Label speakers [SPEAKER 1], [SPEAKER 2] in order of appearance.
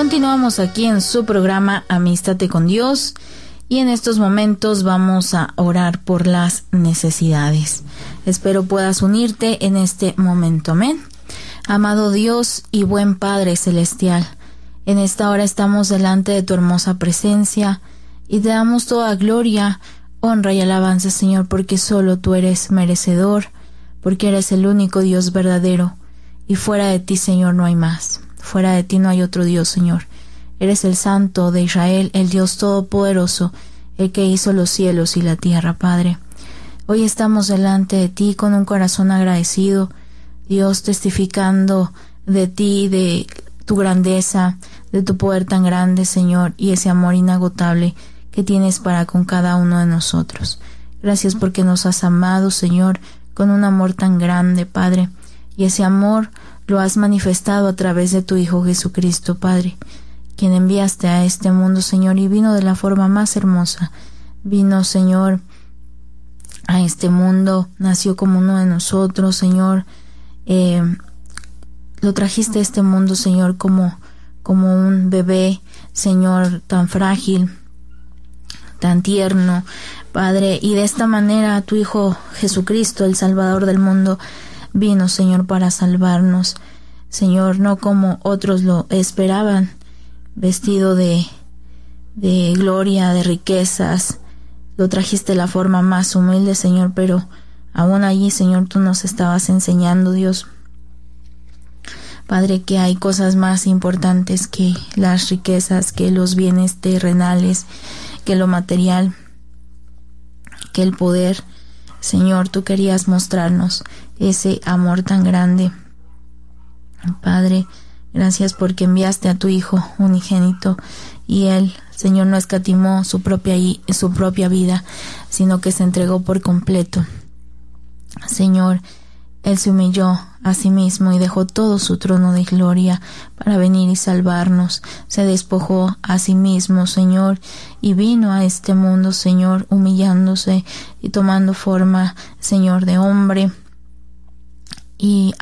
[SPEAKER 1] Continuamos aquí en su programa Amístate con Dios y en estos momentos vamos a orar por las necesidades. Espero puedas unirte en este momento. Amén. Amado Dios y buen Padre Celestial, en esta hora estamos delante de tu hermosa presencia y te damos toda gloria, honra y alabanza, Señor, porque solo tú eres merecedor, porque eres el único Dios verdadero y fuera de ti, Señor, no hay más. Fuera de ti no hay otro Dios, Señor. Eres el Santo de Israel, el Dios Todopoderoso, el que hizo los cielos y la tierra, Padre. Hoy estamos delante de ti con un corazón agradecido, Dios, testificando de ti, de tu grandeza, de tu poder tan grande, Señor, y ese amor inagotable que tienes para con cada uno de nosotros. Gracias porque nos has amado, Señor, con un amor tan grande, Padre, y ese amor lo has manifestado a través de tu Hijo Jesucristo, Padre, quien enviaste a este mundo, Señor, y vino de la forma más hermosa. Vino, Señor, a este mundo, nació como uno de nosotros, Señor. Lo trajiste a este mundo, Señor, como un bebé, Señor, tan frágil, tan tierno, Padre, y de esta manera tu Hijo Jesucristo, el Salvador del mundo, vino, Señor, para salvarnos, Señor, no como otros lo esperaban, vestido de gloria, de riquezas. Lo trajiste de la forma más humilde, Señor, pero aún allí, Señor, tú nos estabas enseñando, Dios, Padre, que hay cosas más importantes que las riquezas, que los bienes terrenales, que lo material, que el poder. Señor, tú querías mostrarnos ese amor tan grande. Padre, gracias porque enviaste a tu Hijo unigénito y Él, Señor, no escatimó su propia vida, sino que se entregó por completo. Señor, Él se humilló a sí mismo y dejó todo su trono de gloria para venir y salvarnos. Se despojó a sí mismo, Señor, y vino a este mundo, Señor, humillándose y tomando forma, Señor, de hombre, y